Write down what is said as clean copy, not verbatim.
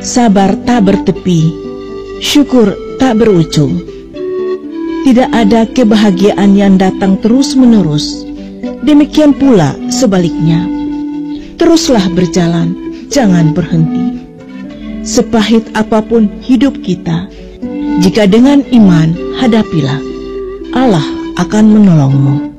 Sabar tak bertepi, syukur tak berujung. Tidak ada kebahagiaan yang datang terus-menerus. Demikian pula sebaliknya. Teruslah berjalan, jangan berhenti. Sepahit apapun hidup kita, jika dengan iman hadapilah, Allah akan menolongmu.